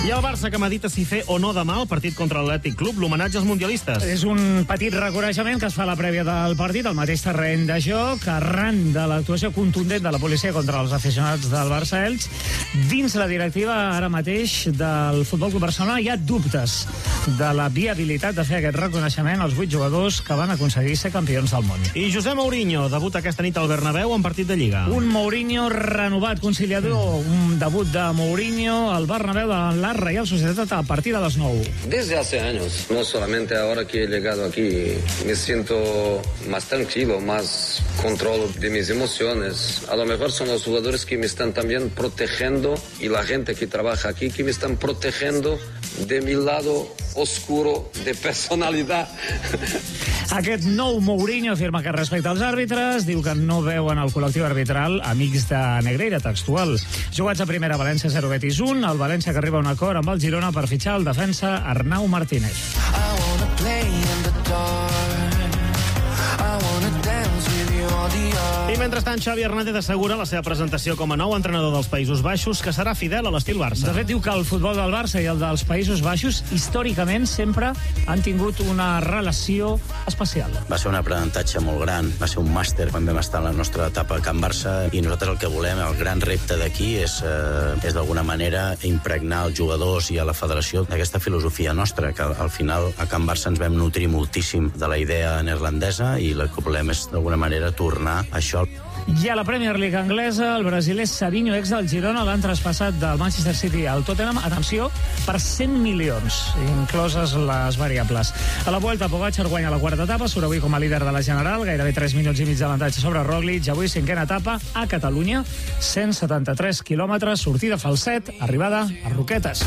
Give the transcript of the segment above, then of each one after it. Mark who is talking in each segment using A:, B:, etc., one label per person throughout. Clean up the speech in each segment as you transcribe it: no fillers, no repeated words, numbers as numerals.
A: I el Barça, que medita si fer o no demà el partit contra l'Atlètic Club, l'homenatge als mundialistes.
B: És un petit reconeixement que es fa a la prèvia del partit, al mateix terreny de joc, arran de l'actuació contundent de la policia contra els aficionats del Barça-Elx. Dins la directiva, ara mateix, del Futbol Club Barcelona, hi ha dubtes de la viabilitat de fer aquest reconeixement als 8 jugadors que van aconseguir ser campions del món.
A: I José Mourinho debuta aquesta nit al Bernabéu en partit de Lliga.
B: Un Mourinho renovat, conciliador, un debut de Mourinho al Bernabéu de la Real Sociedad a partir de las 9.
C: Desde hace años, no solamente ahora que he llegado aquí, me siento más tranquilo, más control de mis emociones. A lo mejor son los jugadores que me están también protegiendo y la gente que trabaja aquí que me están protegiendo de mi lado oscuro de personalidad.
B: Aquest nou Mourinho afirma que respecte als àrbitres, diu que no veuen el col·lectiu arbitral amics de Negreira, textual. Jugats a primera, València 0, Betis 1, el València que arriba a un acord amb el Girona per fitxar el defensa Arnau Martínez.
A: I mentrestant, Xavi Hernández assegura la seva presentació com a nou entrenador dels Països Baixos, que serà fidel a l'estil Barça.
B: De fet, diu que el futbol del Barça i el dels Països Baixos històricament sempre han tingut una relació especial.
D: Va ser un aprenentatge molt gran, va ser un màster quan vam estar en la nostra etapa a Can Barça, i nosaltres el que volem, el gran repte d'aquí és d'alguna manera impregnar els jugadors i a la federació d'aquesta filosofia nostra, que al final a Can Barça ens vam nutrir moltíssim de la idea neerlandesa, i el que volem és d'alguna manera tornar a això.
B: I a la Premier League anglesa, el brasiler Savinho, ex del Girona, l'han traspassat del Manchester City al Tottenham, atenció, per 100 milions, incloses les variables. A la Vuelta, Pogačar guanya la quarta etapa, surt avui com a líder de la General, gairebé 3 minuts i mig d'avantatge sobre Roglic. Avui, cinquena etapa a Catalunya, 173 quilòmetres, sortida Falset, arribada a Roquetes.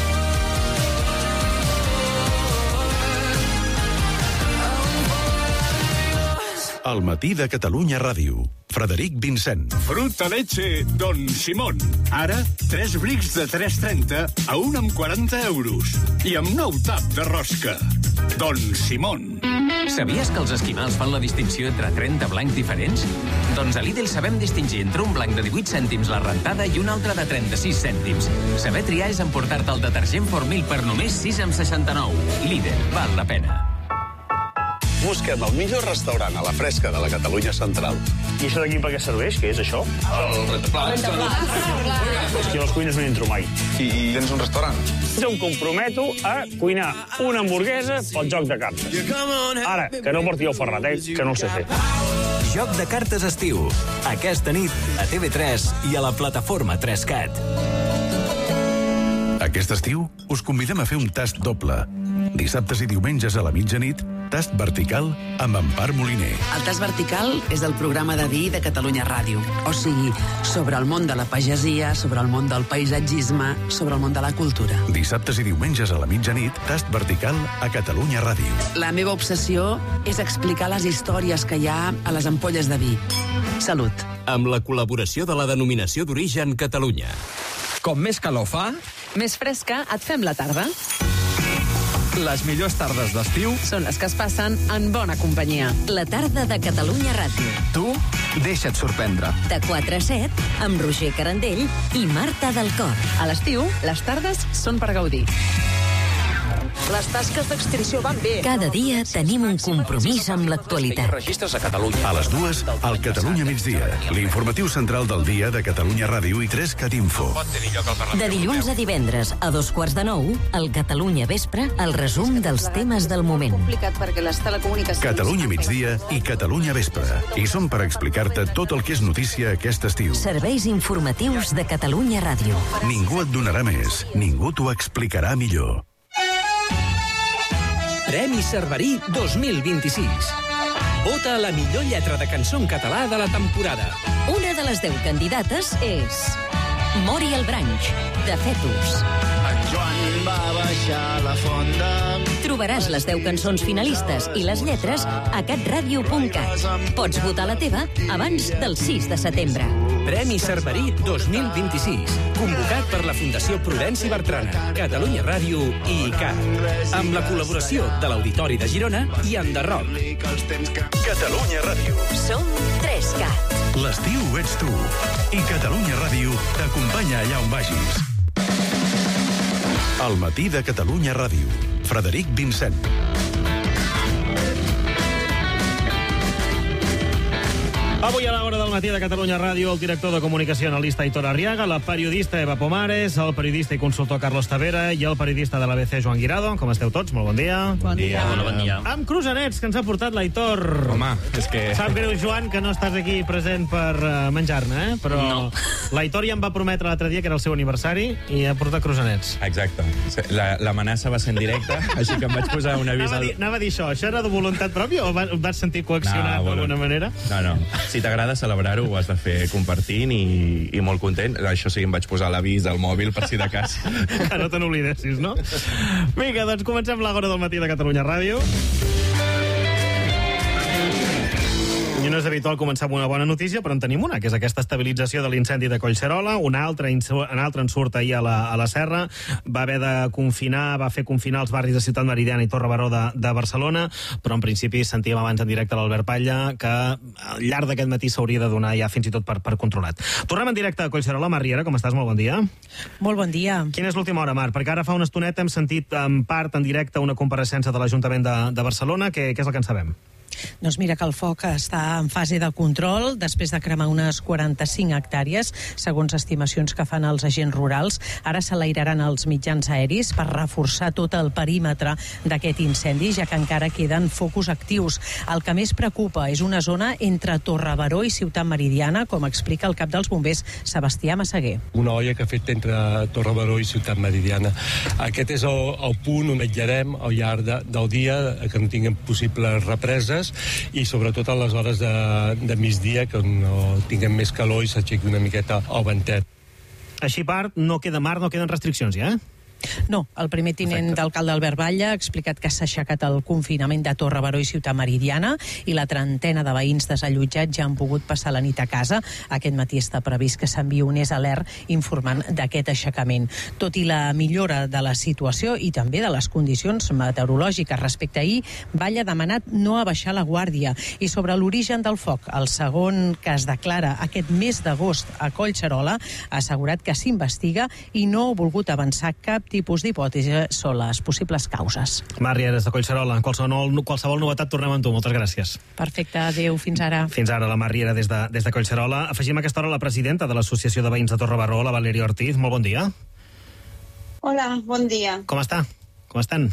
E: El matí de Catalunya Ràdio. Frederic Vincent.
F: Fruta leche Don Simón. Ara, 3 brics de 3,30 a 1,40 euros. I amb 9 tap de rosca. Don Simón.
G: Sabies que els esquimals fan la distinció entre 30 blancs diferents? Doncs a Lidl sabem distingir entre un blanc de 18 cèntims la rentada i un altre de 36 cèntims. Saber triar és emportar-te el detergent Formil per només 6,69. Lidl, val la pena.
H: Busquem el millor restaurant a la fresca de la Catalunya central.
I: I això d'aquí per què serveix? Què és això?
H: El rentaplats.
I: És que a les cuines no hi entro mai.
H: I tens un restaurant?
I: Jo em comprometo a cuinar una hamburguesa pel joc de cartes. Ara, que no porti el Ferrat, que no el sé fer.
J: Joc de cartes estiu. Aquesta nit a TV3 i a la plataforma 3Cat.
E: Aquest estiu us convidem a fer un tast doble. Dissabtes i diumenges a la mitjanit, tast vertical amb Empar Moliner.
K: El tast vertical és el programa de vi de Catalunya Ràdio. O sigui, sobre el món de la pagesia, sobre el món del paisatgisme, sobre el món de la cultura.
E: Dissabtes i diumenges a la mitjanit, tast vertical a Catalunya Ràdio.
K: La meva obsessió és explicar les històries que hi ha a les ampolles de vi. Salut.
J: Amb la col·laboració de la Denominació d'Origen Catalunya.
L: Com més calor fa,
M: més fresca et fem la tarda.
L: Les millors tardes d'estiu
M: són les que es passen en bona companyia.
N: La tarda de Catalunya Ràdio.
L: Tu deixa't sorprendre.
N: De 4 a 7, amb Roger Carandell i Marta del Cor.
M: A l'estiu, les tardes són per gaudir. Les tasques d'extinció van bé.
N: Cada dia tenim un compromís amb l'actualitat.
E: A les 2, al Catalunya Migdia. L'informatiu central del dia de Catalunya Ràdio i 3Cat Info.
N: De dilluns a divendres a 2:45, al Catalunya Vespre, el resum dels temes del moment.
E: Catalunya Migdia i Catalunya Vespre. I som per explicar-te tot el que és notícia aquest estiu.
N: Serveis informatius de Catalunya Ràdio.
E: Ningú et donarà més, ningú t'ho explicarà millor.
J: Premi Cerverí 2026. Vota a la millor lletra de cançó en català de la temporada.
N: Una de les 10 candidates és Mori el Branch, de Fetus.
O: En Joan va baixar la fonda.
N: Trobaràs les 10 cançons finalistes i les lletres a catradio.cat. Pots votar la teva abans del 6 de setembre.
J: Premi Cerverí 2026. Convocat per la Fundació Prudenci Bertrana, Catalunya Ràdio i ICAT. Amb la col·laboració de l'Auditori de Girona i Enderroc.
E: Catalunya Ràdio.
N: Som 3Cat.
E: L'estiu ets tu. I Catalunya Ràdio t'acompanya allà on vagis. Al matí de Catalunya Ràdio. Frederic Vincent.
A: Avui a l'hora del matí de Catalunya Ràdio, el director de comunicació analista Aitor Arriaga, la periodista Eva Pomares, el periodista i consultor Carlos Tavera i el periodista de l'ABC Joan Guirado. Com esteu tots? Molt bon dia.
P: Bon dia.
A: Bon dia. Amb Crusanets, que ens ha portat l'Aitor.
P: Home, és que...
A: Sap greu, Joan, que no estàs aquí present per menjar-ne, Però l'Aitor ja em va prometre l'altre dia que era el seu aniversari i ha portat Crusanets.
P: Exacte. L'amenaça va ser en directe, així que em vaig posar un avís...
A: Anava a dir això. Això era de voluntat pròpia o et vas sentir coaccionat d'alguna manera?
P: No. Si t'agrada celebrar-ho, ho has de fer compartint i molt content. Això sí, em vaig posar l'avís al mòbil per si de cas.
A: Que no te n'oblidessis, no? Vinga, doncs comencem l'Agora del matí de Catalunya Ràdio. I no és habitual començar amb una bona notícia, però en tenim una, que és aquesta estabilització de l'incendi de Collserola. Una altra en surt ahir a la Serra. Va haver de va fer confinar els barris de Ciutat Meridiana i Torre Baró de Barcelona, però en principi sentíem abans en directe l'Albert Palla que al llarg d'aquest matí s'hauria de donar ja fins i tot per controlat. Tornem en directe a Collserola. Mar Riera, com estàs? Molt bon dia.
Q: Molt bon dia.
A: Quina és l'última hora, Mar? Perquè ara fa una estoneta hem sentit en part en directe una compareixença de l'Ajuntament de Barcelona. Què és el que en sabem?
Q: Doncs mira que el foc està en fase de control després de cremar unes 45 hectàrees, segons estimacions que fan els agents rurals. Ara s'alairaran els mitjans aeris per reforçar tot el perímetre d'aquest incendi, ja que encara queden focus actius. El que més preocupa és una zona entre Torre Baró i Ciutat Meridiana, com explica el cap dels bombers, Sebastià Massaguer.
R: Una olla que ha fet entre Torre Baró i Ciutat Meridiana. Aquest és el punt on vetllarem al llarg del dia, que no tinguem possibles represes, i sobretot a les hores de migdia, que no tinguem més calor i s'aixequi una miqueta el ventet.
A: Així part, no queda mar, no queden restriccions ja,
Q: No, el primer tinent d'alcalde Albert Batlle ha explicat que s'ha aixecat el confinament de Torre Baró i Ciutat Meridiana i la trentena de veïns desallotjats ja han pogut passar la nit a casa. Aquest matí està previst que s'enviï un alert informant d'aquest aixecament. Tot i la millora de la situació i també de les condicions meteorològiques respecte a ahir, Batlle ha demanat no abaixar la guàrdia. I sobre l'origen del foc, el segon que es declara aquest mes d'agost a Collserola, ha assegurat que s'investiga i no ha volgut avançar cap tipus d'hipòtesi sobre les possibles causes.
A: Mar Riera, des de Collserola. Qualsevol novetat tornem amb tu. Moltes gràcies.
Q: Perfecte, adéu, fins ara.
A: Fins ara, la Mar Riera des de Collserola. Afegim a aquesta hora la presidenta de l'Associació de Veïns de Torre Baró, la Valeria Ortiz. Molt bon dia.
S: Hola, buen día.
A: ¿Cómo está? ¿Cómo están?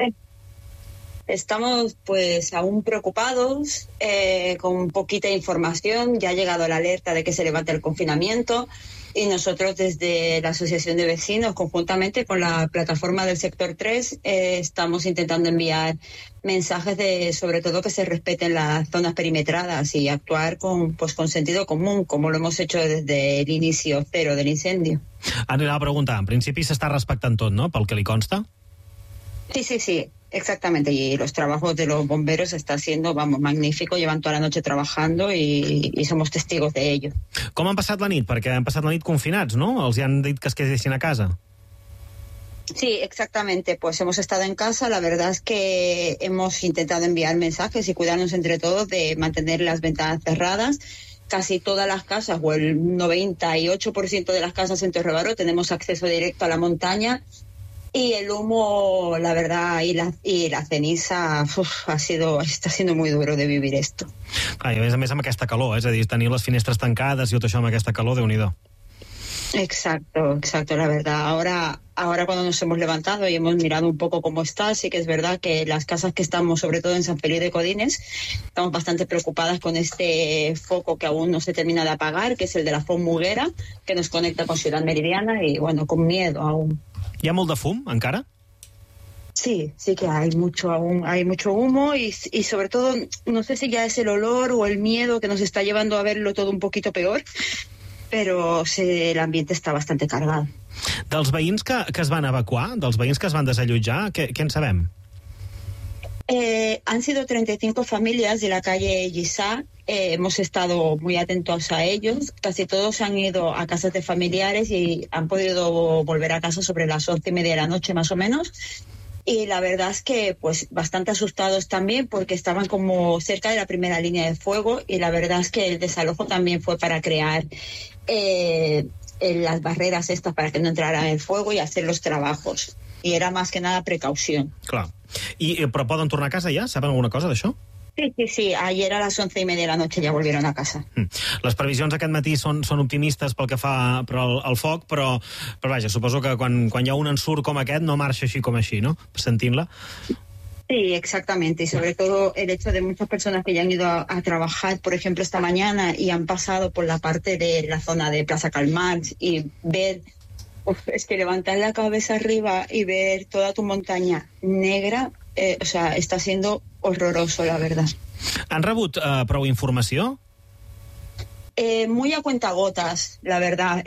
S: Estamos pues aún preocupados, con poquita información. Ya ha llegado la alerta de que se levante el confinamiento y nosotros desde la Asociación de Vecinos, conjuntamente con la plataforma del Sector 3, estamos intentando enviar mensajes de, sobre todo, que se respeten las zonas perimetradas y actuar con sentido común, como lo hemos hecho desde el inicio cero del incendio.
A: Anava a preguntar, en principi s'està respectant tot, no?, pel que li consta?
S: Sí, exactamente. Y los trabajos de los bomberos está siendo, magnífico. Llevan toda la noche trabajando y somos testigos de ello.
A: Com han passat la nit? Perquè han passat la nit confinats, no? Els han dit que es quedessin a casa.
S: Sí, exactamente. Pues hemos estado en casa. La verdad es que hemos intentado enviar mensajes y cuidarnos entre todos de mantener las ventanas cerradas. Casi todas las casas, o el 98% de las casas en Torre Baró, tenemos acceso directo a la montaña. Y el humo, la verdad, y la ceniza, està siendo muy duro de vivir esto.
A: I a més amb aquesta calor, és a dir, tenir les finestres tancades i tot això amb aquesta calor, Déu-n'hi-do.
S: Exacto, la verdad. Ahora cuando nos hemos levantado y hemos mirado un poco cómo está, sí que es verdad que las casas que estamos, sobre todo en San Feliu de Codines, estamos bastante preocupadas con este foco que aún no se termina de apagar, que es el de la Font Muguera, que nos conecta con Ciudad Meridiana, y bueno, con miedo aún.
A: Hi ha molt de fum, encara?
S: Sí que hay mucho humo y sobre todo, no sé si ya es el olor o el miedo que nos está llevando a verlo todo un poquito peor, però el ambiente està bastante cargado.
A: Dels veïns que es van evacuar, dels veïns que es van desallotjar, què en sabem?
S: Han sido 35 familias de la calle Gisá. Hemos estado muy atentos a ellos. Casi todos han ido a casas de familiares y han podido volver a casa sobre las 11:30 de la noche, más o menos. Y la verdad es que pues bastante asustados también, porque estaban como cerca de la primera línea de fuego, y la verdad es que el desalojo también fue para crear las barreras estas para que no entrara el fuego y hacer los trabajos. Y era más que nada precaución.
A: Clar. Però poden tornar a casa ja? Saben alguna cosa d'això?
S: Sí. Ayer a las 11:30 de la noche ya volvieron a casa.
A: Les previsions aquest matí són optimistes pel que fa al foc, però vaja, suposo que quan hi ha un ensurt com aquest no marxa així com així, no? Sentint-la.
S: Sí, exactamente. Y sobre todo el hecho de muchas personas que ya han ido a trabajar, por ejemplo, esta mañana y han pasado por la parte de la zona de Plaza Karl Marx y ver... es que levantar la cabeza arriba y ver toda tu montaña negra, está siendo horroroso, la verdad.
A: Han rebut prou informació?
S: Muy a cuentagotas, la verdad.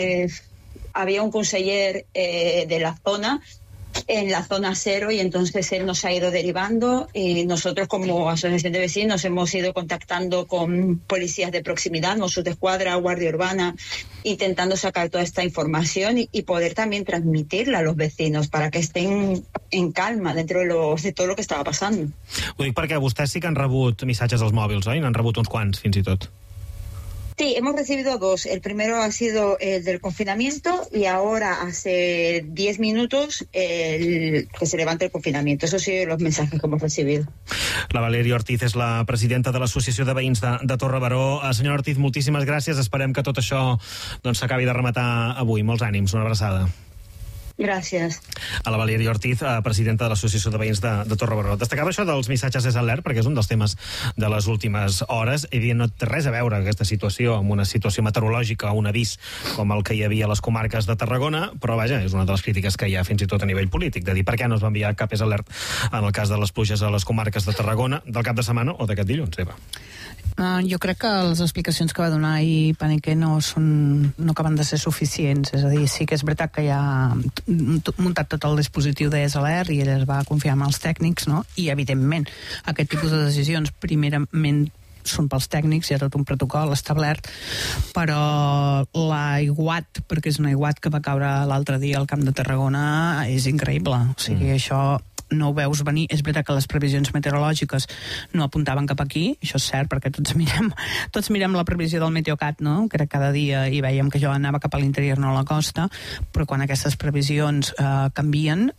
S: Había un conseller de la zona, en la zona cero, y entonces él nos ha ido derivando y nosotros como asociación de vecinos hemos ido contactando con policías de proximidad, Mossos d'Esquadra, Guardia Urbana, intentando sacar toda esta información y poder también transmitirla a los vecinos para que estén en calma dentro de todo lo que estaba pasando.
A: Ho dic perquè vostès sí que han rebut missatges als mòbils, oi? N'han rebut uns quants, fins i tot.
S: Sí, hemos recibido 2. El primero ha sido el del confinamiento y ahora hace 10 minutos que se levante el confinamiento. Esos han sido los mensajes que hemos recibido.
A: La Valeria Ortiz és la presidenta de l'Associació de Veïns de Torrebaró. Senyora Ortiz, moltíssimes gràcies. Esperem que tot això s'acabi de rematar avui. Molts ànims, una abraçada.
S: Gràcies.
A: A la Valeria Ortiz, presidenta de l'Associació de Veïns de Torrebaró. Destacava això dels missatges SOS perquè és un dels temes de les últimes hores. No té res a veure aquesta situació amb una situació meteorològica o un avís com el que hi havia a les comarques de Tarragona, però vaja, és una de les crítiques que hi ha fins i tot a nivell polític, de dir per què no es va enviar cap SOS en el cas de les pluges a les comarques de Tarragona del cap de setmana o d'aquest dilluns, Eva.
T: Jo crec que les explicacions que va donar ahir Paniquer no acaben de ser suficients. És a dir, sí que és veritat que ja ha muntat tot el dispositiu de SOS i ell es va confiar en els tècnics, no? I evidentment aquest tipus de decisions primerament són pels tècnics, hi ha tot un protocol establert, però l'aiguat, perquè és un aiguat que va caure l'altre dia al Camp de Tarragona, és increïble. O sigui, això no ho veus venir. És veritat que les previsions meteorològiques no apuntaven cap aquí, això és cert, perquè tots mirem la previsió del Meteocat, no? Que era cada dia i veiem que jo anava cap a l'interior, no a la costa, però quan aquestes previsions canvien,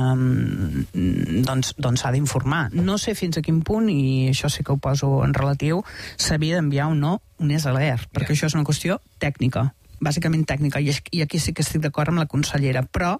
T: doncs s'ha d'informar. No sé fins a quin punt, i això sí que ho poso en relatiu, s'havia d'enviar o no un SOS, perquè això és una qüestió tècnica, bàsicament tècnica, i aquí sí que estic d'acord amb la consellera, però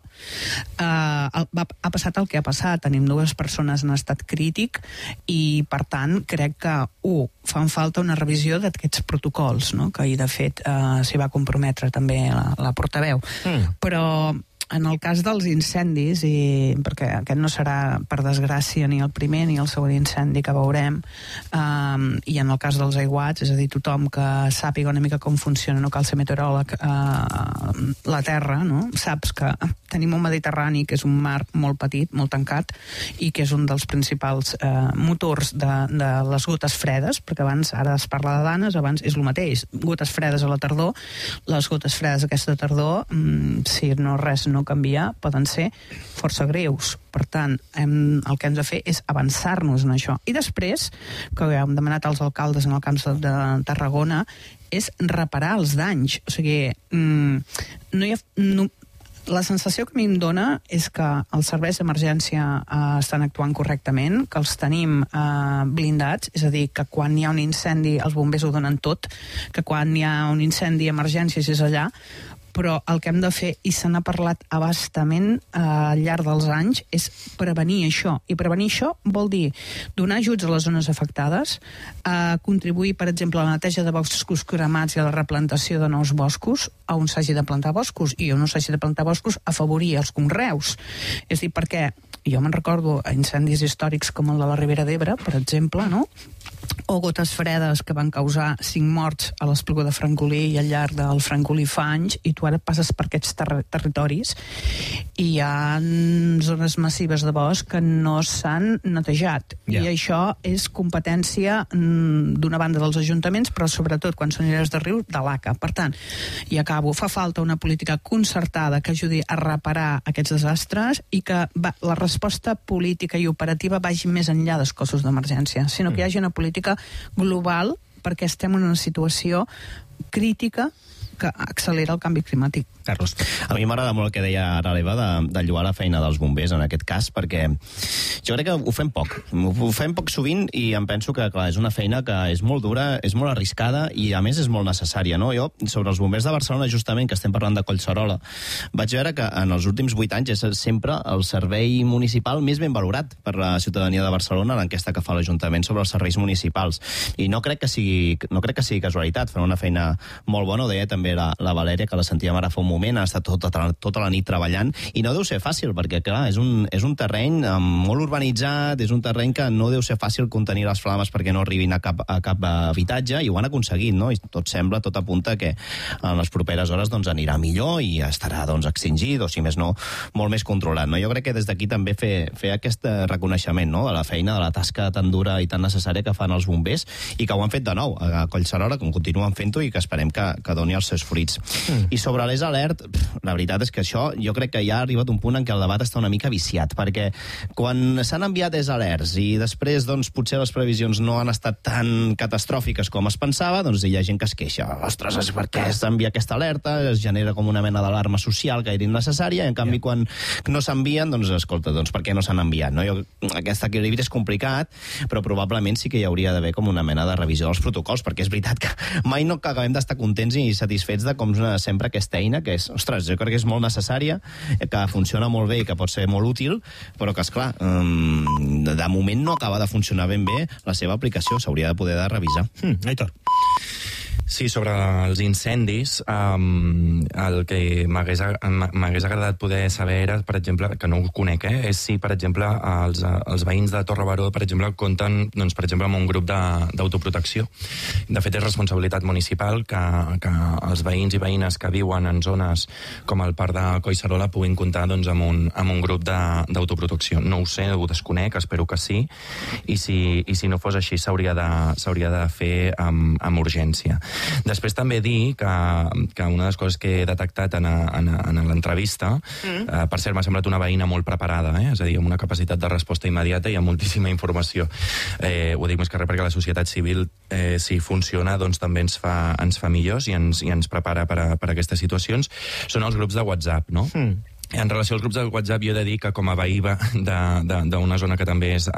T: ha passat el que ha passat. Tenim 2 persones en estat crític i, per tant, crec que, fan falta una revisió d'aquests protocols, no? Que ahir, de fet, s'hi va comprometre també la portaveu. Però en el cas dels incendis, i perquè aquest no serà, per desgràcia, ni el primer ni el segon incendi que veurem, i en el cas dels aiguats, és a dir, tothom que sàpiga una mica com funciona, no cal ser meteoròleg, la Terra, no? Saps que tenim un Mediterrani que és un mar molt petit, molt tancat, i que és un dels principals motors de les gotes fredes, perquè abans, ara es parla de danes, abans és el mateix, gotes fredes a la tardor, les gotes fredes aquesta tardor, si no res no canviar, poden ser força greus. Per tant, el que hem de fer és avançar-nos en això. I després, que hem demanat als alcaldes en el camp de Tarragona, és reparar els danys. O sigui, la sensació que a mi em dona és que els serveis d'emergència estan actuant correctament, que els tenim blindats, és a dir, que quan hi ha un incendi els bombers ho donen tot, que quan hi ha un incendi d'emergències és allà, però el que hem de fer, i se n'ha parlat a bastament al llarg dels anys, és prevenir això. I prevenir això vol dir donar ajuts a les zones afectades, contribuir, per exemple, a la neteja de boscos cremats i a la replantació de nous boscos, on s'hagi de plantar boscos, i on no s'hagi de plantar boscos, afavorir els conreus. És a dir, perquè jo me'n recordo a incendis històrics com el de la Ribera d'Ebre, per exemple, no? O gotes fredes que van causar 5 morts a l'Espluga de Francolí i al llarg del Francolí fa anys, i tu ara passes per aquests territoris i hi ha zones massives de bosc que no s'han netejat. I això és competència d'una banda dels ajuntaments, però sobretot quan són aires de riu, de l'ACA. Per tant, i acabo, fa falta una política concertada que ajudi a reparar aquests desastres i que la resposta política i operativa vagi més enllà dels cossos d'emergència, sinó que hi hagi una política global, perquè estem en una situació crítica que accelera el canvi climàtic.
A: Carlos.
U: A mi m'agrada molt el que deia ara l'Eva de lloar la feina dels bombers en aquest cas, perquè jo crec que ho fem poc. Ho fem poc sovint i em penso que, clar, és una feina que és molt dura, és molt arriscada i, a més, és molt necessària, no? Jo, sobre els bombers de Barcelona, justament, que estem parlant de Collserola, vaig veure que en els últims 8 anys és sempre el servei municipal més ben valorat per la ciutadania de Barcelona en l'enquesta que fa l'Ajuntament sobre els serveis municipals. I no crec que sigui casualitat, fan una feina molt bona, ho deia també la Valèria, que la sentíem ara fa un moment, ha estat tota la nit treballant, i no deu ser fàcil, perquè, clar, és un terreny molt urbanitzat, és un terreny que no deu ser fàcil contenir les flames perquè no arribin a cap habitatge, i ho han aconseguit, no? I tot sembla, tot apunta que en les properes hores doncs, anirà millor i estarà doncs, extingit, o si més no, molt més controlat. No? Jo crec que des d'aquí també fer aquest reconeixement, no? De la feina, de la tasca tan dura i tan necessària que fan els bombers, i que ho han fet de nou a Collserola, com continuen fent-ho, i que esperem que doni els seus fruits. I sobre l'ES Alert, la veritat és que això jo crec que ja ha arribat un punt en què el debat està una mica viciat, perquè quan s'han enviat ES Alerts i després doncs, potser les previsions no han estat tan catastròfiques com es pensava, doncs hi ha gent que es queixa. Ostres, és perquè s'envia aquesta alerta, es genera com una mena d'alarma social que era innecessària, i en canvi quan no s'envien, doncs escolta, doncs per què no s'han enviat? No? Aquest equilibri és complicat, però probablement sí que hi hauria d'haver com una mena de revisió dels protocols, perquè és veritat que mai no acabem d'estar contents i satisfets de com sempre aquesta eina, que és, ostres, jo crec que és molt necessària, que funciona molt bé i que pot ser molt útil, però que, esclar, de moment no acaba de funcionar ben bé la seva aplicació, s'hauria de poder revisar.
A: Aitor.
P: Sí, sobre els incendis, el que m'hagués agradat poder saber era, per exemple, que no ho conec, és si, per exemple, els veïns de Torre Baró, per exemple, compten, doncs, per exemple, amb un grup d'autoprotecció. De fet, és responsabilitat municipal que els veïns i veïnes que viuen en zones com el Parc de Collserola puguin comptar doncs, amb un grup d'autoprotecció. No ho sé, ho desconec, espero que sí, i si no fos així s'hauria de fer amb urgència. Després també dir que una de les coses que he detectat en l'entrevista, per cert, m'ha semblat una veïna molt preparada, és a dir, amb una capacitat de resposta immediata i amb moltíssima informació. Ho dic més que res perquè la societat civil, si funciona, doncs també ens fa millors i ens prepara per a aquestes situacions. Són els grups de WhatsApp, no? En relació als grups de WhatsApp, jo he de dir que com a veí d'una zona que també és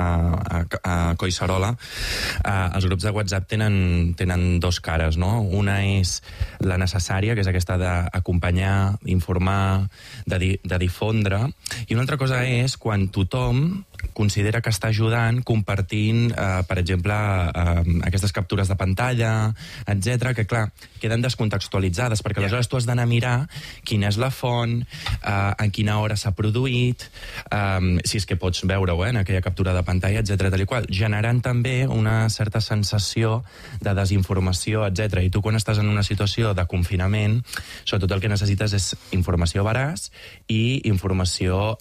P: a Collserola, els grups de WhatsApp tenen dos cares, no? Una és la necessària, que és aquesta d'acompanyar, d'informar, de difondre, i una altra cosa és quan tothom considera que està ajudant compartint, per exemple, aquestes captures de pantalla, etc, que, clar, queden descontextualitzades, perquè aleshores tu has d'anar a mirar quina és la font, en quina hora s'ha produït, si és que pots veure-ho en aquella captura de pantalla, etc, tal i qual, generant també una certa sensació de desinformació, etc. I tu quan estàs en una situació de confinament, sobretot el que necessites és informació veraç i informació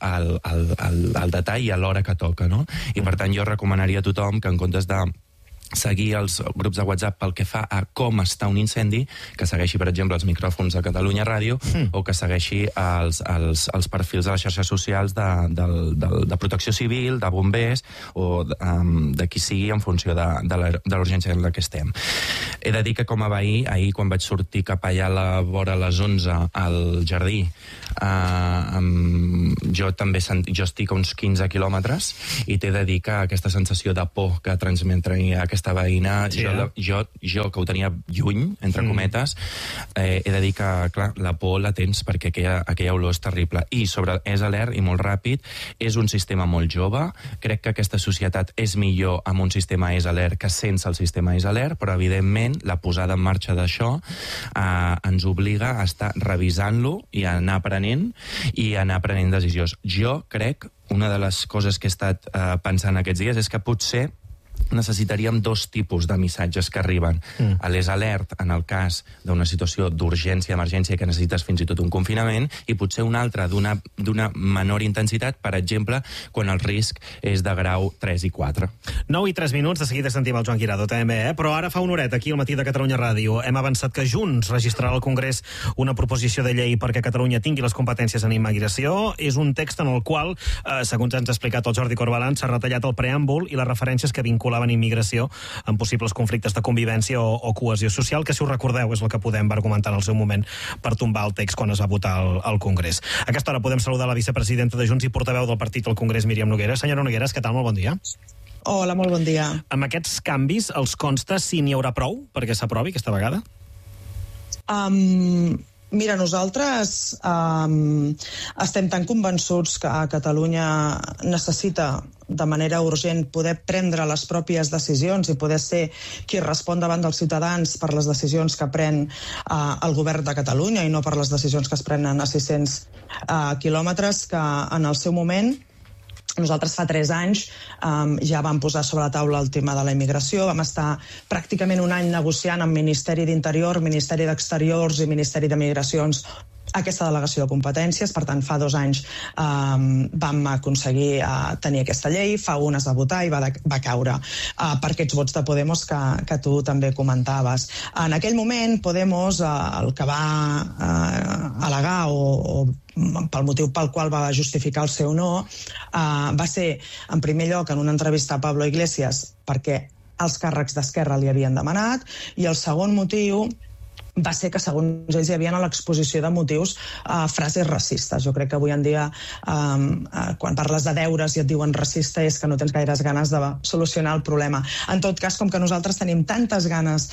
P: al detall i a l'hora que toca, no? I per tant jo recomanaria a tothom que en comptes de seguir els grups de WhatsApp pel que fa a com està un incendi, que segueixi, per exemple, els micròfons de Catalunya Ràdio, o que segueixi els perfils de les xarxes socials de protecció civil, de bombers, o de qui sigui en funció de l'urgència en la que estem. He de dir que com a veí, ahir quan vaig sortir cap allà a la vora les 11 al jardí, jo estic a uns 15 quilòmetres i t'he de dir que aquesta sensació de por que transmetria aquesta veïna, jo que ho tenia lluny, entre cometes, he de dir que, clar, la por la tens perquè aquella olor és terrible. I sobre ES Alert, i molt ràpid, és un sistema molt jove, crec que aquesta societat és millor amb un sistema ES Alert que sense el sistema ES Alert, però evidentment la posada en marxa d'això ens obliga a estar revisant-lo i a anar aprenent decisions. Jo crec, una de les coses que he estat pensant aquests dies és que potser necessitaríem dos tipus de missatges que arriben. L'ES Alert, en el cas d'una situació d'urgència, emergència, que necessites fins i tot un confinament, i potser un altre d'una menor intensitat, per exemple, quan el risc és de grau 3 i 4.
A: 9 i 3 minuts, de seguida sentim el Joan Guirado, també, però ara fa una horeta, aquí al matí de Catalunya Ràdio, hem avançat que Junts registrarà al Congrés una proposició de llei perquè Catalunya tingui les competències en immigració. És un text en el qual, segons ens ha explicat el Jordi Corbalán, s'ha retallat el preàmbul i les referències que vinculen vinculaven immigració amb possibles conflictes de convivència o cohesió social, que si us recordeu és el que Podem va argumentar en el seu moment per tombar el text quan es va votar al Congrés. A aquesta hora podem saludar la vicepresidenta de Junts i portaveu del partit al Congrés, Míriam Nogueras. Senyora Nogueras, què tal? Molt bon dia.
C: Hola, molt bon dia.
A: Amb aquests canvis els consta si n'hi haurà prou perquè s'aprovi aquesta vegada?
C: Mira, nosaltres estem tan convençuts que Catalunya necessita de manera urgent poder prendre les pròpies decisions i poder ser qui respon davant dels ciutadans per les decisions que pren el govern de Catalunya i no per les decisions que es prenen a 600 quilòmetres, que en el seu moment nosaltres fa 3 anys ja vam posar sobre la taula el tema de la immigració, vam estar pràcticament un any negociant amb Ministeri d'Interior, Ministeri d'Exteriors i Ministeri de Migracions aquesta delegació de competències. Per tant, fa 2 anys vam aconseguir tenir aquesta llei, fa 1 es va votar i va caure per aquests vots de Podemos que tu també comentaves. En aquell moment, Podemos, el que va al·legar o pel motiu pel qual va justificar el seu no, va ser, en primer lloc, en una entrevista a Pablo Iglesias, perquè els càrrecs d'Esquerra li havien demanat, i el segon motiu va ser que, segons ells, hi havia a l'exposició de motius frases racistes. Jo crec que avui en dia, quan parles de deures i et diuen racista, és que no tens gaires ganes de solucionar el problema. En tot cas, com que nosaltres tenim tantes ganes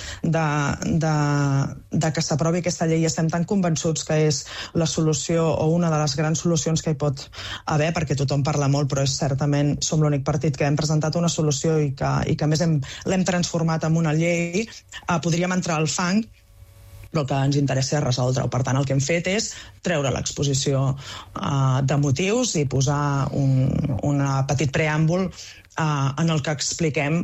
C: de que s'aprovi aquesta llei i estem tan convençuts que és la solució o una de les grans solucions que hi pot haver, perquè tothom parla molt, però certament som l'únic partit que hem presentat una solució i que a més l'hem transformat en una llei, podríem entrar al fang, però el que ens interessa és resoldre-ho. Per tant, el que hem fet és treure l'exposició de motius i posar un petit preàmbul en el que expliquem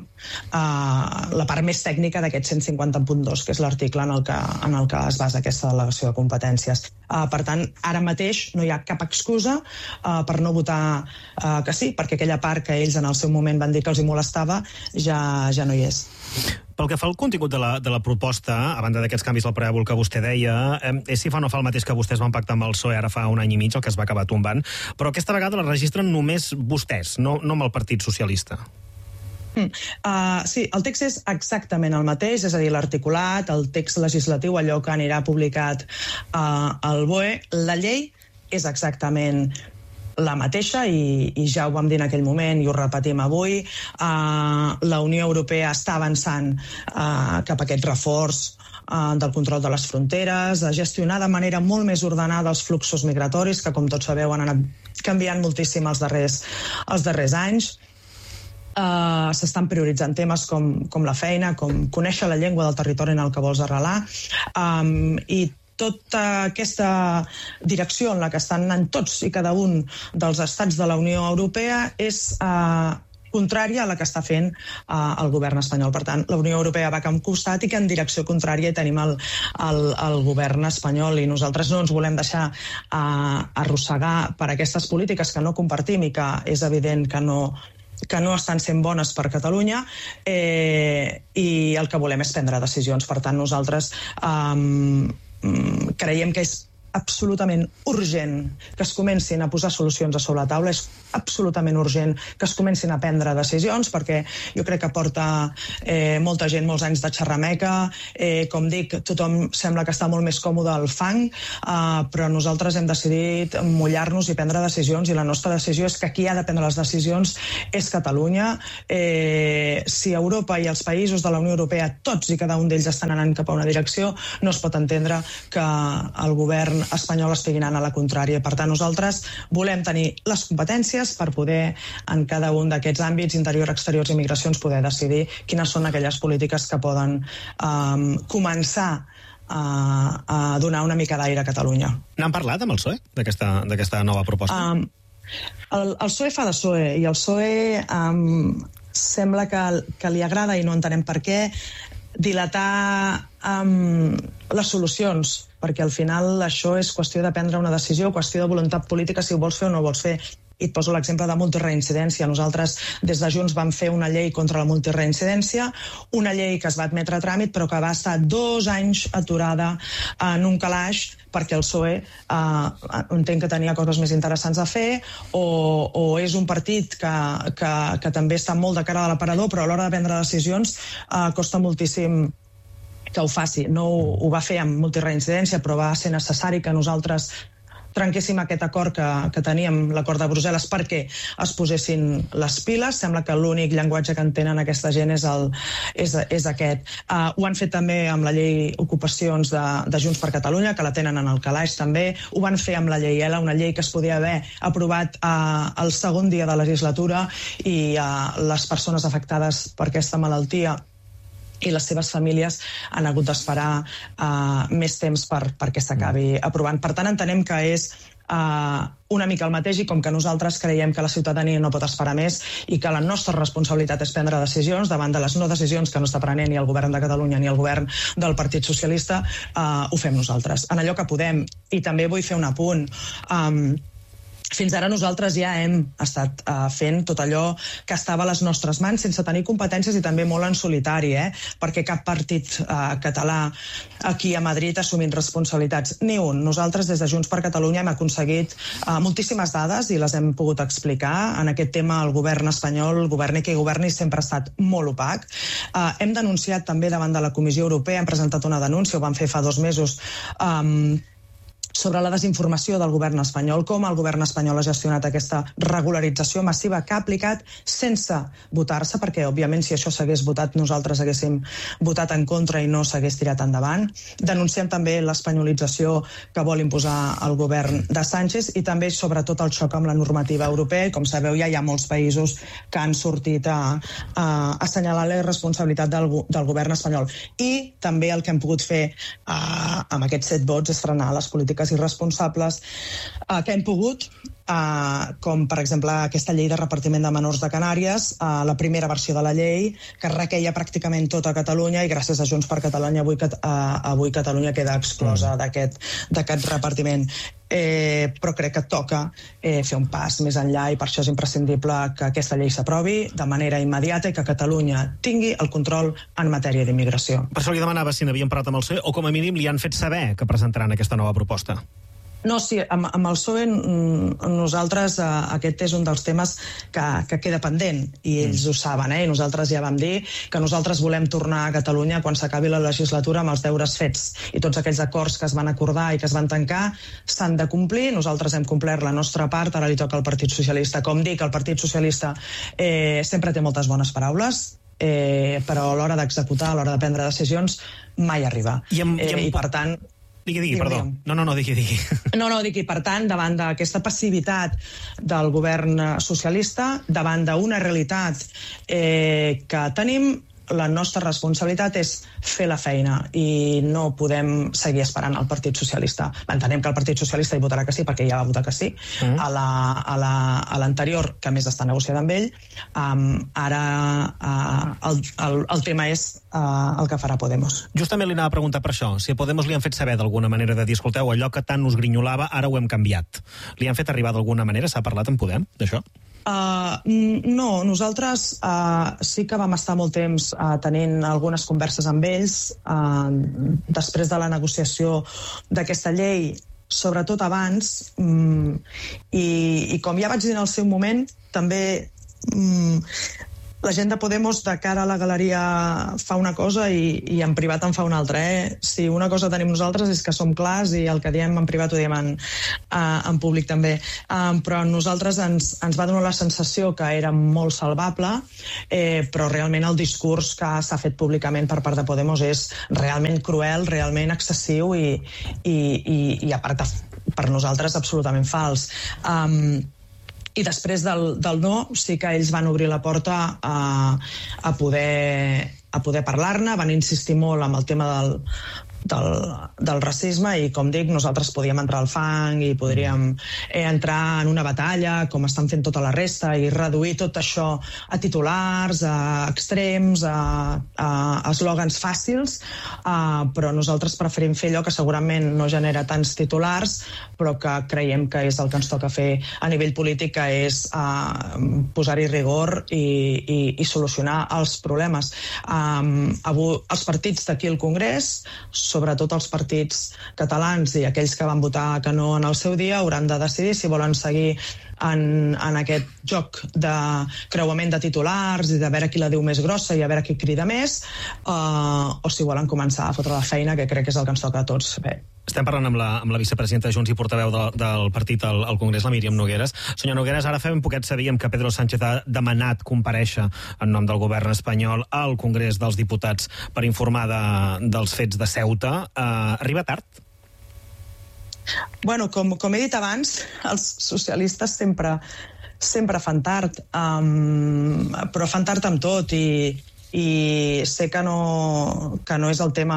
C: la part més tècnica d'aquest 150.2, que és l'article en el que es basa aquesta delegació de competències. Per tant, ara mateix no hi ha cap excusa per no votar que sí, perquè aquella part que ells en el seu moment van dir que els hi molestava ja no hi és.
A: Pel que fa al contingut de la proposta, a banda d'aquests canvis al preàmbul que vostè deia, és si fa o no fa el mateix que vostès van pactar amb el PSOE ara fa 1 any i mig, el que es va acabar tombant, però aquesta vegada la registren només vostès, no amb el Partit Socialista.
C: Sí, el text és exactament el mateix, és a dir, l'articulat, el text legislatiu, allò que anirà publicat al BOE. La llei és exactament la mateixa i ja ho vam dir en aquell moment i ho repetim avui. La Unió Europea està avançant cap a aquest reforç del control de les fronteres, a gestionar de manera molt més ordenada els fluxos migratoris, que com tots sabeu han anat canviant moltíssim els darrers anys. S'estan prioritzant temes com la feina, com conèixer la llengua del territori en el que vols arrelar, i tota aquesta direcció en la que estan anant tots i cada un dels estats de la Unió Europea és contrària a la que està fent el govern espanyol. Per tant, la Unió Europea va cap a un costat i que en direcció contrària hi tenim el govern espanyol, i nosaltres no ens volem deixar arrossegar per aquestes polítiques que no compartim i que és evident que no estan sent bones per Catalunya, i el que volem és prendre decisions. Per tant, nosaltres creiem que és absolutament urgent que es comencin a posar solucions a sobre la taula, és absolutament urgent que es comencin a prendre decisions, perquè jo crec que porta molta gent molts anys de xerrameca, com dic, tothom sembla que està molt més còmode al fang, però nosaltres hem decidit mullar-nos i prendre decisions, i la nostra decisió és que qui ha de prendre les decisions és Catalunya. Si Europa i els països de la Unió Europea, tots i cada un d'ells estan anant cap a una direcció, no es pot entendre que el govern espanyol estigui anant a la contrària. Per tant, nosaltres volem tenir les competències per poder, en cada un d'aquests àmbits, interior, exteriors i migracions, poder decidir quines són aquelles polítiques que poden començar a donar una mica d'aire a Catalunya.
A: N'han parlat amb el PSOE, d'aquesta nova proposta?
C: El PSOE fa de PSOE, i el PSOE sembla que li agrada, i no entenem per què, dilatar les solucions, perquè al final això és qüestió de prendre una decisió, qüestió de voluntat política, si ho vols fer o no ho vols fer. I et poso l'exemple de multireincidència. Nosaltres, des de Junts, vam fer una llei contra la multireincidència, una llei que es va admetre a tràmit, però que va estar 2 anys aturada en un calaix perquè el PSOE entenc que tenia coses més interessants a fer, o és un partit que també està molt de cara a l'aparador, però a l'hora de prendre decisions costa moltíssim que ho faci. No ho va fer amb multireincidència, però va ser necessari que nosaltres trenquéssim aquest acord que teníem, l'acord de Brussel·les, perquè es posessin les piles. Sembla que l'únic llenguatge que entenen aquesta gent és aquest. Ho han fet també amb la llei Ocupacions de Junts per Catalunya, que la tenen en el calaix també. Ho van fer amb la llei ELA, una llei que es podia haver aprovat el segon dia de legislatura, i les persones afectades per aquesta malaltia i les seves famílies han hagut d'esperar més temps perquè s'acabi aprovant. Per tant, entenem que és una mica el mateix, i com que nosaltres creiem que la ciutadania no pot esperar més i que la nostra responsabilitat és prendre decisions davant de les no decisions que no està prenent ni el govern de Catalunya ni el govern del Partit Socialista, ho fem nosaltres, en allò que podem. I també vull fer un apunt. Fins ara nosaltres ja hem estat fent tot allò que estava a les nostres mans sense tenir competències, i també molt en solitari, perquè cap partit català aquí a Madrid ha assumit responsabilitats, ni un. Nosaltres des de Junts per Catalunya hem aconseguit moltíssimes dades i les hem pogut explicar. En aquest tema el govern espanyol, governi qui governi, sempre ha estat molt opac. Hem denunciat també davant de la Comissió Europea, hem presentat una denúncia, ho vam fer fa 2 mesos, sobre la desinformació del govern espanyol, com el govern espanyol ha gestionat aquesta regularització massiva que ha aplicat sense votar-se, perquè, òbviament, si això s'hagués votat, nosaltres haguéssim votat en contra i no s'hagués tirat endavant. Denunciem també l'espanyolització que vol imposar el govern de Sánchez, i també, sobretot, el xoc amb la normativa europea. I, com sabeu, ja hi ha molts països que han sortit a assenyalar la irresponsabilitat del govern espanyol. I també el que hem pogut fer amb aquests 7 vots és frenar les polítiques irresponsables que hem pogut, com per exemple aquesta llei de repartiment de menors de Canàries, la primera versió de la llei, que requeia pràcticament tota Catalunya, i gràcies a Junts per Catalunya avui Catalunya queda exclosa d'aquest repartiment. Però crec que toca fer un pas més enllà, i per això és imprescindible que aquesta llei s'aprovi de manera immediata i que Catalunya tingui el control en matèria d'immigració.
A: Per això li demanava si n'havien parlat amb el PSOE, o com a mínim li han fet saber que presentaran aquesta nova proposta.
C: No, sí, amb el PSOE nosaltres aquest és un dels temes que queda pendent, i ells ho saben, i nosaltres ja vam dir que nosaltres volem tornar a Catalunya quan s'acabi la legislatura amb els deures fets, i tots aquells acords que es van acordar i que es van tancar s'han de complir. Nosaltres hem complert la nostra part, ara li toca al Partit Socialista. Com dic, el Partit Socialista sempre té moltes bones paraules, però a l'hora d'executar, a l'hora de prendre decisions, mai arriba. I per tant...
A: Digui, perdó. No, digui.
C: No, dic, i per tant, davant d'aquesta passivitat del govern socialista, davant d'una realitat que tenim, la nostra responsabilitat és fer la feina, i no podem seguir esperant el Partit Socialista. Entenem que el Partit Socialista hi votarà que sí, perquè ja va votar que sí a l'anterior, que a més està negociada amb ell. Ara el tema és el que farà Podemos.
A: Justament li anava a preguntar per això, si a Podemos li han fet saber d'alguna manera de dir, escolteu, allò que tant us grinyolava, ara ho hem canviat. Li han fet arribar d'alguna manera? S'ha parlat en Podem, d'això?
C: No, nosaltres sí que vam estar molt temps tenint algunes converses amb ells després de la negociació d'aquesta llei, sobretot abans, i com ja vaig dir en el seu moment, també la gent de Podemos de cara a la galeria fa una cosa i en privat en fa una altra. Si una cosa tenim nosaltres és que som clars, i el que diem en privat ho diem en públic també. Però a nosaltres ens va donar la sensació que era molt salvable, però realment el discurs que s'ha fet públicament per part de Podemos és realment cruel, realment excessiu i a part per nosaltres absolutament fals. I després del no, sí que ells van obrir la porta a poder parlar-ne, van insistir molt amb el tema del racisme, i com dic, nosaltres podíem entrar al fang i podríem entrar en una batalla com estan fent tota la resta i reduir tot això a titulars, a extrems, a eslògans fàcils, però nosaltres preferim fer allò que segurament no genera tants titulars, però que creiem que és el que ens toca fer a nivell polític, que és posar-hi rigor i solucionar els problemes. Els partits d'aquí al Congrés, sobretot els partits catalans i aquells que van votar que no en el seu dia, hauran de decidir si volen seguir en aquest joc de creuament de titulars i de veure qui la diu més grossa i a veure qui crida més, o si volen començar a fotre la feina, que crec que és el que ens toca a tots. Bé.
A: Estem parlant amb la vicepresidenta de Junts i portaveu del partit al Congrés, la Míriam Nogueras. Senyor Nogueras, ara fa ben poquet sabíem que Pedro Sánchez ha demanat comparèixer en nom del govern espanyol al Congrés dels Diputats per informar dels fets de Ceuta. Arriba tard?
C: Bueno, com he dit abans, els socialistes sempre fan tard, però fan tard amb tot, i sé que no és el tema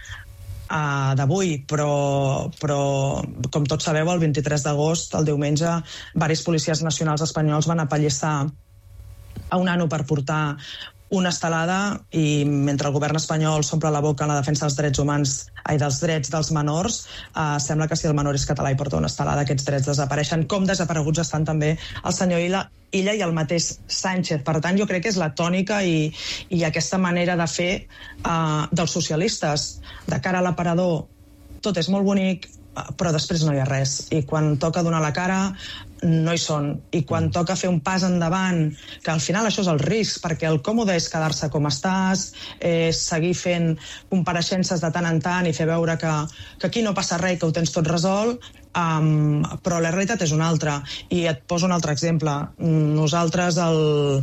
C: d'avui, però com tots sabeu, el 23 d'agost, el diumenge, diversos policies nacionals espanyols van apallissar a un nano per portar una estelada, i mentre el govern espanyol s'omple la boca en la defensa dels drets humans dels drets dels menors, sembla que si el menor és català i porta una estelada, aquests drets desapareixen, com desapareguts estan també el senyor Illa i el mateix Sánchez. Per tant, jo crec que és la tònica i aquesta manera de fer dels socialistes. De cara a l'aparador tot és molt bonic, però després no hi ha res, i quan toca donar la cara no hi són, i quan toca fer un pas endavant, que al final això és el risc, perquè el còmode és quedar-se com estàs, seguir fent compareixences de tant en tant i fer veure que aquí no passa res, que ho tens tot resolt, però la realitat és una altra. I et poso un altre exemple. Nosaltres el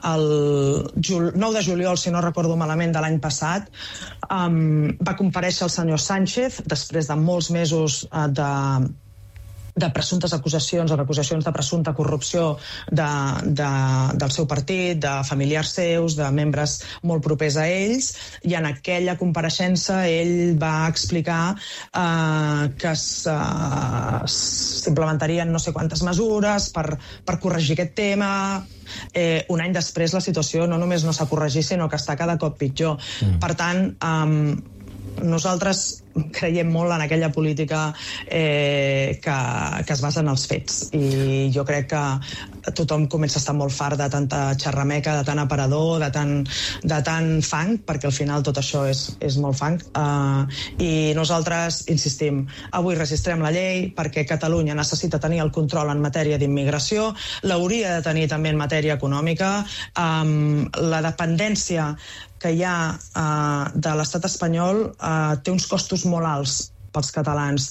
C: 9 de juliol, si no recordo malament, de l'any passat, va comparèixer el senyor Sánchez després de molts mesos de presumptes acusacions o acusacions de presumpta corrupció del seu partit, de familiars seus, de membres molt propers a ells, i en aquella compareixença ell va explicar que s'implementarien no sé quantes mesures per corregir aquest tema. Un any després la situació no només no s'ha corregit, sinó que està cada cop pitjor. Per tant, nosaltres creiem molt en aquella política que es basa en els fets, i jo crec que tothom comença a estar molt fart de tanta xerrameca, de tant aparador, de tant fang, perquè al final tot això és molt fang, i nosaltres insistim, avui registrem la llei perquè Catalunya necessita tenir el control en matèria d'immigració, l'hauria de tenir també en matèria econòmica. La dependència que hi ha de l'estat espanyol té uns costos molt alts pels catalans,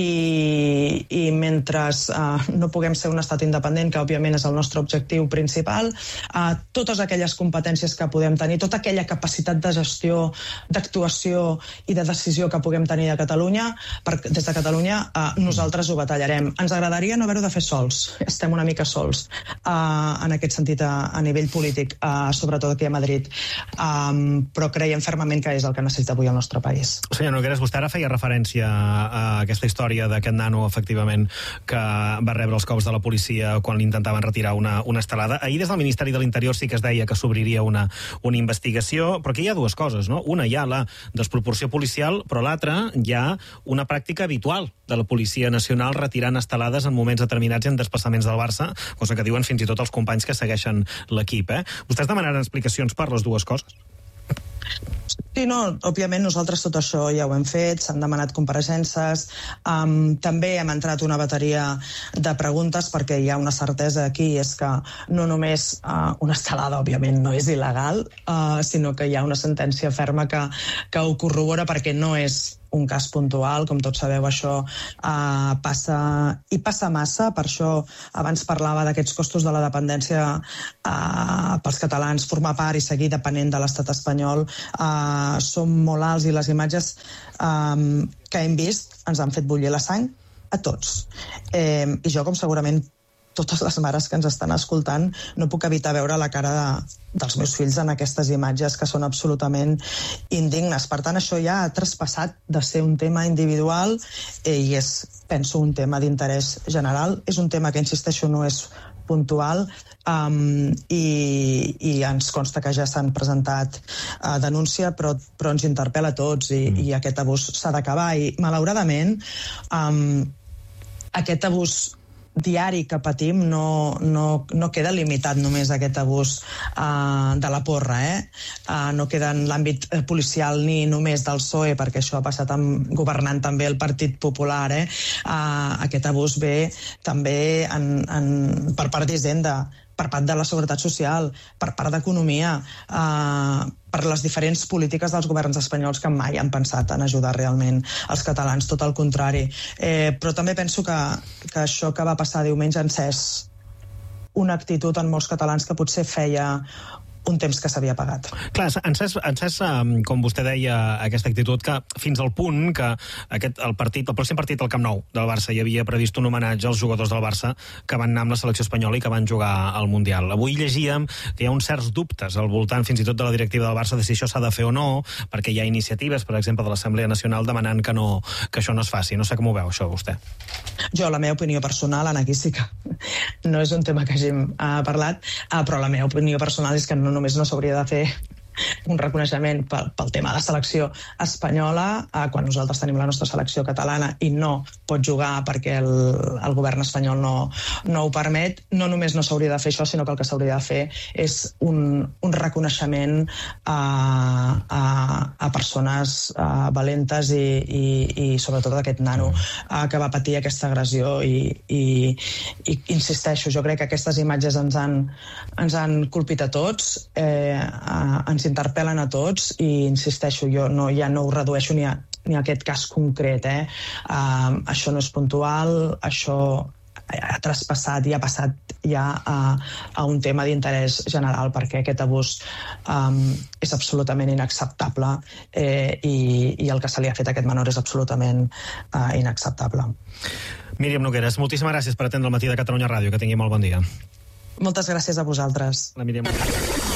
C: i mentre no puguem ser un estat independent, que òbviament és el nostre objectiu principal, totes aquelles competències que podem tenir, tota aquella capacitat de gestió, d'actuació i de decisió que puguem tenir des de Catalunya, nosaltres ho batallarem. Ens agradaria no haver-ho de fer sols, estem una mica sols en aquest sentit a nivell polític, sobretot aquí a Madrid, però creiem fermament que és el que necessita avui el nostre país.
A: Senyor Nogueras, vostè ara feia referència a aquesta història d'aquest nano, efectivament, que va rebre els cops de la policia quan li intentaven retirar una estelada. Ahir des del Ministeri de l'Interior sí que es deia que s'obriria una investigació, però aquí hi ha dues coses, no? Una, hi ha la desproporció policial, però l'altra, hi ha una pràctica habitual de la Policia Nacional retirant estelades en moments determinats i en desplaçaments del Barça, cosa que diuen fins i tot els companys que segueixen l'equip. Vostès demanaran explicacions per les dues coses?
C: Sí, no, òbviament nosaltres tot això ja ho hem fet, s'han demanat compareixences, també hem entrat una bateria de preguntes perquè hi ha una certesa aquí, és que no només una estelada, òbviament, no és il·legal, sinó que hi ha una sentència ferma que ho corrobora, perquè no és un cas puntual, com tots sabeu, això passa massa, per això abans parlava d'aquests costos de la dependència pels catalans, formar part i seguir depenent de l'estat espanyol, són molt alts, i les imatges que hem vist ens han fet bullir la sang a tots. I jo, com segurament totes les mares que ens estan escoltant, no puc evitar veure la cara dels meus fills en aquestes imatges que són absolutament indignes. Per tant, això ja ha traspassat de ser un tema individual i és, penso, un tema d'interès general. És un tema que, insisteixo, no és puntual, i ens consta que ja s'han presentat denúncia, però ens interpel·la a tots i aquest abús s'ha d'acabar. I, malauradament, aquest abús diari que patim no queda limitat només a aquest abús de la porra, no queda en l'àmbit policial ni només del PSOE, perquè això ha passat governant també el Partit Popular. Aquest abús ve també per part d'Hisenda, per part de la Seguretat Social, per part d'Economia, per les diferents polítiques dels governs espanyols que mai han pensat en ajudar realment els catalans, tot el contrari. Però també penso que això que va passar diumenge ha encès una actitud en molts catalans que potser feia un temps que s'havia pagat.
A: Clar, encès, com vostè deia, aquesta actitud que fins al punt que el pròxim partit al Camp Nou del Barça hi havia previst un homenatge als jugadors del Barça que van anar amb la selecció espanyola i que van jugar al Mundial. Avui llegíem que hi ha uns certs dubtes al voltant fins i tot de la directiva del Barça de si això s'ha de fer o no, perquè hi ha iniciatives, per exemple, de l'Assemblea Nacional demanant que això no es faci. No sé com ho veu, això, vostè.
C: Jo, la meva opinió personal, aquí sí que no és un tema que hàgim parlat, però la meva opinió personal és que no només no s'hauria de fer un reconeixement pel tema de la selecció espanyola, quan nosaltres tenim la nostra selecció catalana i no pot jugar perquè el govern espanyol no ho permet. No només no s'hauria de fer això, sinó que el que s'hauria de fer és un reconeixement a persones valentes i sobretot aquest nano que va patir aquesta agressió i insisteixo, jo crec que aquestes imatges ens han colpit a tots, ens interpel·len a tots i insisteixo, jo ja no ho redueixo ni a aquest cas concret. Això no és puntual, això ha traspassat i ha passat ja a un tema d'interès general, perquè aquest abús és absolutament inacceptable i el que se li ha fet a aquest menor és absolutament inacceptable.
A: Míriam Nogueras, moltíssimes gràcies per atendre el Matí de Catalunya Ràdio. Que tingui molt bon dia.
C: Moltes gràcies a vosaltres.
A: La Míriam Nogueras.